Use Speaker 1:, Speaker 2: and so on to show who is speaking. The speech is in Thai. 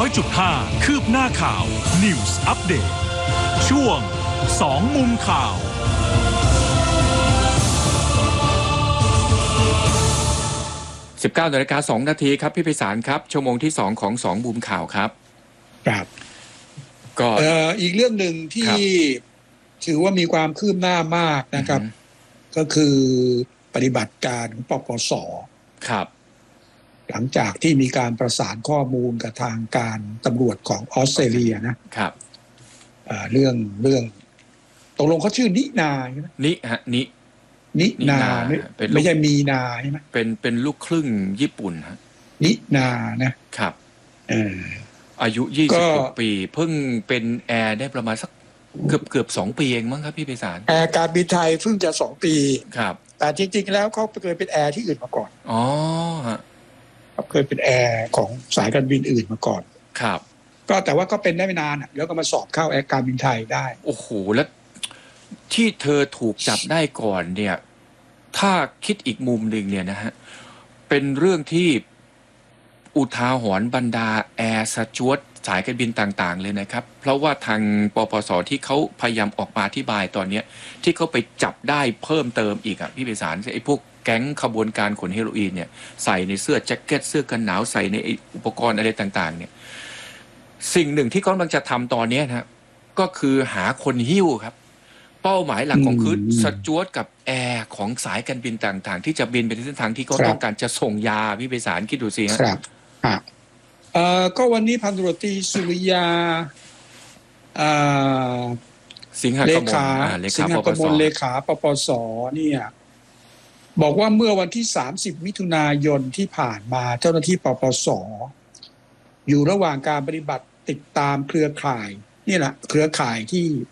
Speaker 1: 100.5 คืบหน้าข่าว News Update ช่วง2มุมข่าว
Speaker 2: 19:02 นาทีครับพี่ไพศาลครับชั่วโมงที่2ของ2มุมข่าวครับ
Speaker 3: ครับ
Speaker 2: ก็
Speaker 3: อีกเรื่องหนึ่งที่ถือว่ามีความคืบหน้ามากนะครับก็คือปฏิบัติการของปปส.
Speaker 2: ครับ
Speaker 3: หลังจากที่มีการประสานข้อมูลกับทางการตำรวจของออสเตรเลียนะครับเรื่องตกลงเขาชื่อนินาใช่ไหม
Speaker 2: นิ
Speaker 3: นาไม่ใช่มีนาใช่ไหม
Speaker 2: เป็นลูกครึ่งญี่ปุ่นฮะ
Speaker 3: นินานะครับ
Speaker 2: อายุ26 ปีเพิ่งเป็นแอร์ได้ประมาณสักเกือบ2 ปีเองมั้งครับพี่ไพศาล
Speaker 3: แอร์การบินไทยเพิ่งจะ2 ปี
Speaker 2: ครับ
Speaker 3: แต่จริงๆแล้วเขาเคยเป็นแอร์ที่อื่นมาก่อน
Speaker 2: อ๋อฮะ
Speaker 3: เขาเคยเป็นแอร์ของสายการบินอื่นมาก่อน
Speaker 2: ครับ
Speaker 3: ก็แต่ว่าก็เป็นได้ไม่นานแล้วก็มาสอบเข้าแอร์การบินไทยได้
Speaker 2: โอ้โหแล้วที่เธอถูกจับได้ก่อนเนี่ยถ้าคิดอีกมุมหนึ่งเนี่ยนะฮะเป็นเรื่องที่อุทาหรณ์บรรดาแอร์สจ๊วตสายการบินต่างๆเลยนะครับเพราะว่าทางปปส.ที่เขาพยายามออกมาอธิบายตอนนี้ที่เขาไปจับได้เพิ่มเติมอีกอ่ะพี่ไพศาลไอ้พวกแก๊งขบวนการขนเฮโรอีนเนี่ยใส่ในเสื้อแจ็คเก็ตเสื้อกันหนาวใส่ในอุปกรณ์อะไรต่างๆเนี่ยสิ่งหนึ่งที่เขากำลังจะทำตอนนี้นะก็คือหาคนหิ้วครับเป้าหมายหลักของคือสจ๊วตกับแอร์ของสายการบินต่างๆที่จะบินไปในเส้นทางที่เขาต้องการจะส่งยาพี่ไพศาลคิดดูสิฮะ
Speaker 3: ก็วันนี้พันตำรวจตรีสุริยา
Speaker 2: สิงหกมล
Speaker 3: เลขาปปส.เนี่ยบอกว่าเมื่อวันที่30 มิถุนายนที่ผ่านมาเจ้าหน้าที่ปปส.อยู่ระหว่างการปฏิบัติติดตามเครือข่ายนี่แหละเครือข่ายที่